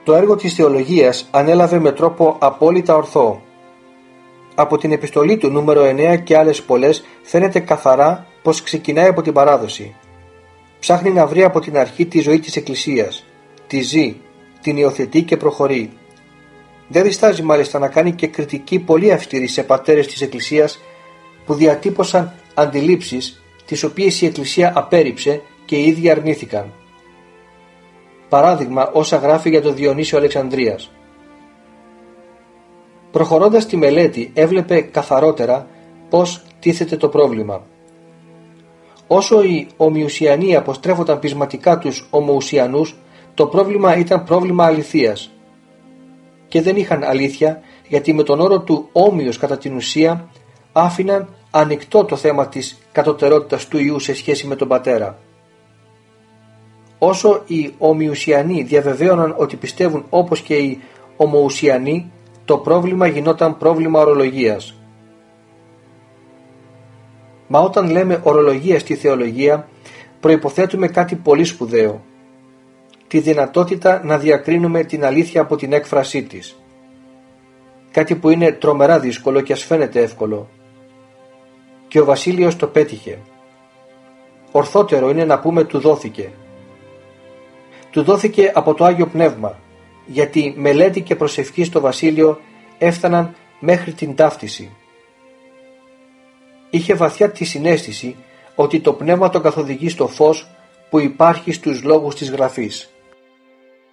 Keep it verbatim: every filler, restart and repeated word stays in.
Το έργο της θεολογίας ανέλαβε με τρόπο απόλυτα ορθό. Από την επιστολή του νούμερο εννέα και άλλες πολλές φαίνεται καθαρά πως ξεκινάει από την παράδοση. Ψάχνει να βρει από την αρχή τη ζωή της Εκκλησίας, τη ζει, την υιοθετεί και προχωρεί. Δεν διστάζει μάλιστα να κάνει και κριτική πολύ αυστηρή σε πατέρες της Εκκλησίας που διατύπωσαν αντιλήψεις τις οποίες η Εκκλησία απέρριψε και οι ίδιοι αρνήθηκαν. Παράδειγμα όσα γράφει για τον Διονύσιο Αλεξανδρίας. Προχωρώντας τη μελέτη έβλεπε καθαρότερα πώς τίθεται το πρόβλημα. Όσο οι ομοιουσιανοί αποστρέφονταν πεισματικά τους ομοουσιανούς, το πρόβλημα ήταν πρόβλημα αληθείας. Και δεν είχαν αλήθεια, γιατί με τον όρο του όμοιος κατά την ουσία άφηναν ανοιχτό το θέμα της κατωτερότητας του Υιού σε σχέση με τον Πατέρα. Όσο οι ομοιουσιανοί διαβεβαίωναν ότι πιστεύουν όπως και οι ομοουσιανοί, το πρόβλημα γινόταν πρόβλημα ορολογίας. Μα όταν λέμε ορολογία στη θεολογία, προϋποθέτουμε κάτι πολύ σπουδαίο. Τη δυνατότητα να διακρίνουμε την αλήθεια από την έκφρασή της. Κάτι που είναι τρομερά δύσκολο και ας φαίνεται εύκολο. Και ο Βασίλειος το πέτυχε. Ορθότερο είναι να πούμε του δόθηκε. Του δόθηκε από το Άγιο Πνεύμα, γιατί μελέτη και προσευχή στο Βασίλειο έφταναν μέχρι την ταύτιση. Είχε βαθιά τη συναίσθηση ότι το Πνεύμα τον καθοδηγεί στο φως που υπάρχει στους λόγους της Γραφής.